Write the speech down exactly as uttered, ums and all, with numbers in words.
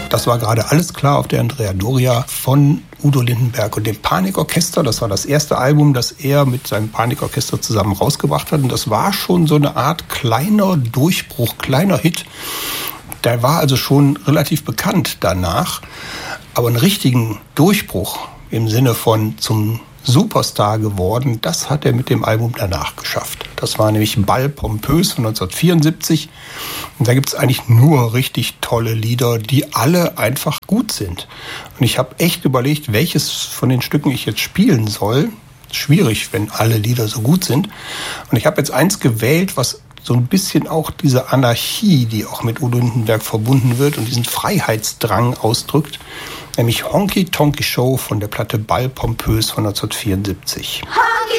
Das war gerade alles klar auf der Andrea Doria von Udo Lindenberg und dem Panikorchester. Das war das erste Album, das er mit seinem Panikorchester zusammen rausgebracht hat. Und das war schon so eine Art kleiner Durchbruch, kleiner Hit. Der war also schon relativ bekannt danach. Aber einen richtigen Durchbruch im Sinne von zum Superstar geworden, das hat er mit dem Album danach geschafft. Das war nämlich Bal pompös von neunzehnhundertvierundsiebzig. Und da gibt es eigentlich nur richtig tolle Lieder, die alle einfach gut sind. Und ich habe echt überlegt, welches von den Stücken ich jetzt spielen soll. Schwierig, wenn alle Lieder so gut sind. Und ich habe jetzt eins gewählt, was so ein bisschen auch diese Anarchie, die auch mit Udo Lindenberg verbunden wird und diesen Freiheitsdrang ausdrückt, nämlich Honky Tonky Show von der Platte Bal pompös von neunzehnhundertvierundsiebzig. Honky